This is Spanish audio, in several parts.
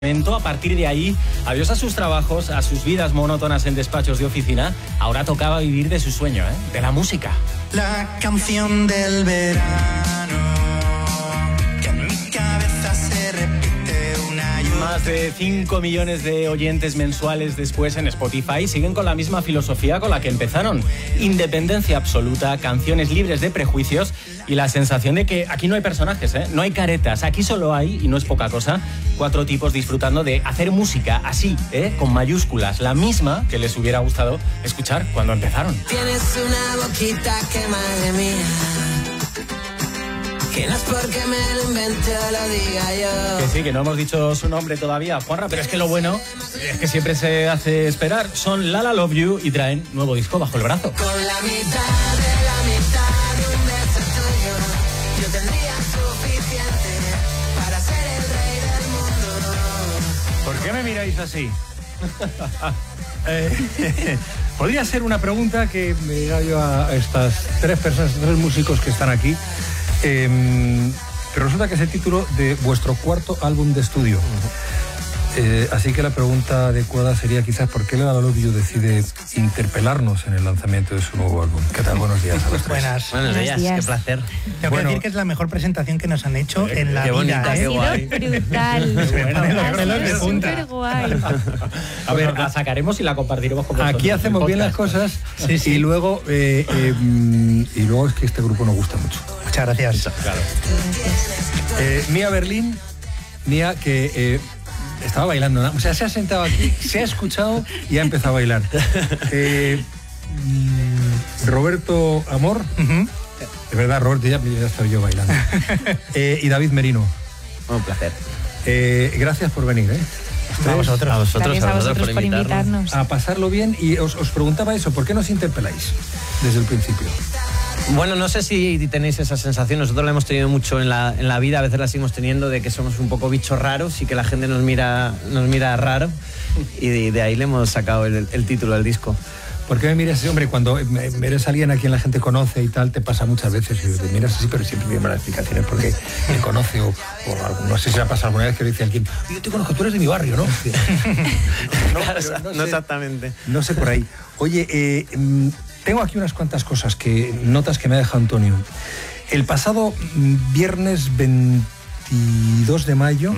A partir de ahí, adiós a sus trabajos, a sus vidas monótonas en despachos de oficina. Ahora tocaba vivir de su sueño, de la música. La canción del verano, que en mi cabeza se repite una y otra. Más de 5 millones de oyentes mensuales después en Spotify siguen con la misma filosofía con la que empezaron. Independencia absoluta, canciones libres de prejuicios y la sensación de que aquí no hay personajes, no hay caretas. Aquí solo hay, y no es poca cosa, 4 tipos disfrutando de hacer música así, con mayúsculas, la misma que les hubiera gustado escuchar cuando empezaron. Tienes una boquita que madre mía, que no es porque me lo invente o lo diga yo. Que sí, que no hemos dicho su nombre todavía, Juanra, pero es que lo bueno es que siempre se hace esperar. Son La La Love You y traen nuevo disco bajo el brazo. Con la mitad de un beso tuyo, yo tendría suficiente para ser el rey del mundo. ¿Por qué me miráis así? Podría ser una pregunta que me diga yo a estas 3 personas, 3 músicos que están aquí. Pero resulta que es el título de vuestro 4º álbum de estudio. Así que la pregunta adecuada sería quizás ¿por qué La La Love You decide interpelarnos en el lanzamiento de su nuevo álbum? ¿Qué tal? Buenos días a los 3. Buenos días, qué placer. Tengo que decir que es la mejor presentación que nos han hecho en la vida. Ha sido brutal. De punta. Guay. A ver, la sacaremos y la compartiremos con vosotros. Aquí hacemos bien las cosas y luego es que este grupo nos gusta mucho. Muchas gracias. Claro. Mía Berlín, Mía que estaba bailando, ¿no? O sea, se ha sentado aquí, se ha escuchado y ha empezado a bailar. Roberto Amor, de verdad, Roberto, ya estaba yo bailando. Y David Merino. Un placer. Gracias por venir, A vosotros. Gracias a vosotros por invitarnos. A pasarlo bien. Y os preguntaba eso, ¿por qué nos interpeláis desde el principio? Bueno, no sé si tenéis esa sensación, nosotros la hemos tenido mucho en la vida, a veces la seguimos teniendo, de que somos un poco bichos raros y que la gente nos mira raro, y de ahí le hemos sacado el título al disco. ¿Por qué me miras así? Hombre, cuando eres alguien a quien la gente conoce y tal, te pasa muchas veces y te miras así, pero siempre me las explicaciones porque me conoce o no sé si ha pasado alguna vez que le dice a alguien, yo te conozco, tú eres de mi barrio, ¿no? No exactamente. No sé por ahí. Oye, tengo aquí unas cuantas cosas, notas que me ha dejado Antonio. El pasado viernes 22 de mayo,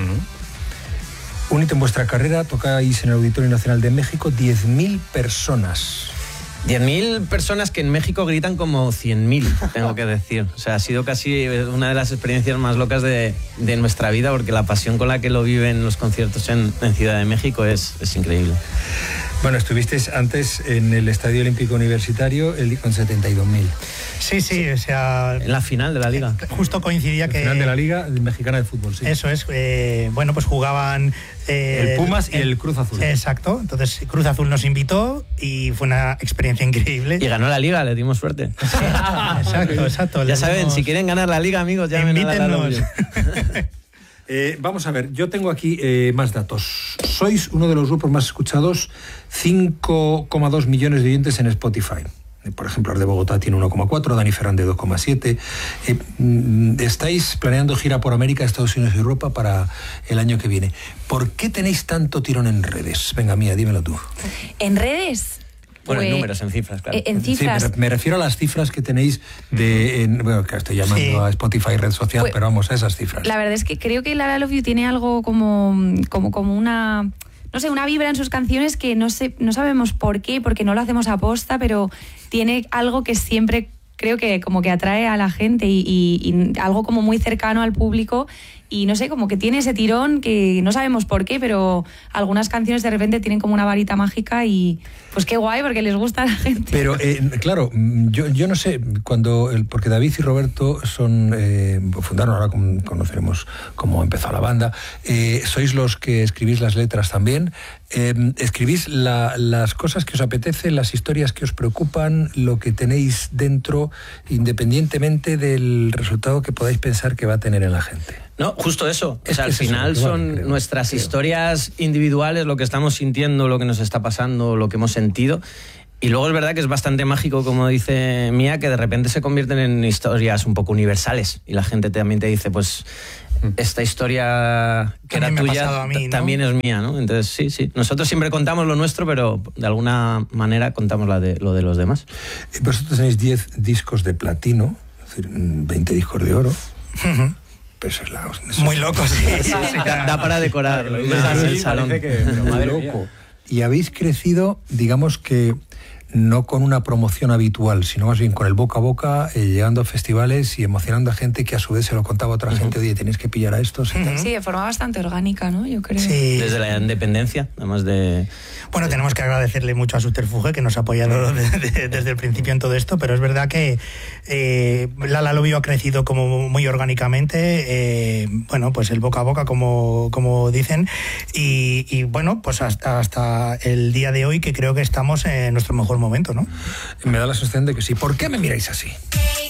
un hito en vuestra carrera, tocáis en el Auditorio Nacional de México, 10.000 personas. 10.000 personas que en México gritan como 100.000, tengo que decir. O sea, ha sido casi una de las experiencias más locas de nuestra vida, porque la pasión con la que lo viven los conciertos en Ciudad de México es increíble. Bueno, estuvisteis antes en el Estadio Olímpico Universitario con 72.000. Sí, o sea... En la final de la Liga. Justo coincidía que... La final de la Liga Mexicana de Fútbol, sí. Eso es. Bueno, pues jugaban... el Pumas y el Cruz Azul. Exacto. Entonces, Cruz Azul nos invitó y fue una experiencia increíble. Y ganó la Liga, le dimos suerte. Exacto. Ya saben, si quieren ganar la Liga, amigos, llamen a La La Love You. Vamos a ver, yo tengo aquí más datos. Sois uno de los grupos más escuchados, 5,2 millones de oyentes en Spotify. Por ejemplo, Ars de Bogotá tiene 1,4, Dani Fernández 2,7. Estáis planeando gira por América, Estados Unidos y Europa para el año que viene. ¿Por qué tenéis tanto tirón en redes? Venga, Mía, dímelo tú. ¿En redes? Bueno, en números, en cifras, claro. En cifras. Sí, me refiero a las cifras que tenéis bueno, que estoy llamando a Spotify red social, pero vamos, a esas cifras. La verdad es que creo que La La Love You tiene algo como una... No sé, una vibra en sus canciones que no sabemos por qué, porque no lo hacemos a posta, pero tiene algo que siempre creo que como que atrae a la gente y algo como muy cercano al público. Y no sé, como que tiene ese tirón que no sabemos por qué, pero algunas canciones de repente tienen como una varita mágica y pues qué guay, porque les gusta a la gente. Pero claro, yo no sé, porque David y Roberto fundaron, ahora conoceremos cómo empezó la banda, sois los que escribís las letras también, escribís las cosas que os apetecen, las historias que os preocupan, lo que tenéis dentro, independientemente del resultado que podáis pensar que va a tener en la gente. No, justo eso. O sea, al final son nuestras historias individuales, lo que estamos sintiendo, lo que nos está pasando, lo que hemos sentido. Y luego es verdad que es bastante mágico, como dice Mía, que de repente se convierten en historias un poco universales. Y la gente también te dice, pues esta historia que También era me ha tuya pasado a mí, ¿no? también es mía, ¿no? Entonces, sí. Nosotros siempre contamos lo nuestro, pero de alguna manera contamos lo de los demás. Vosotros tenéis 10 discos de platino, es decir, 20 discos de oro. Ujú. Pero eso es la... Muy loco, sí. Da para decorar Lo dices así, el salón. parece que... pero madre mía. loco. Y habéis crecido, digamos que no con una promoción habitual, sino más bien con el boca a boca, llegando a festivales y emocionando a gente que a su vez se lo contaba a otra gente, oye, tenéis que pillar a estos. Y tal. Sí, de forma bastante orgánica, ¿no? Yo creo. Sí. Desde la independencia, además de... Bueno, tenemos que agradecerle mucho a Subterfuge, que nos ha apoyado desde el principio en todo esto, pero es verdad que Lala Lobby ha crecido como muy orgánicamente, bueno, pues el boca a boca, como dicen, y bueno, pues hasta el día de hoy, que creo que estamos en nuestro mejor momento, ¿no? Me da la sensación de que sí. ¿Por qué me miráis así?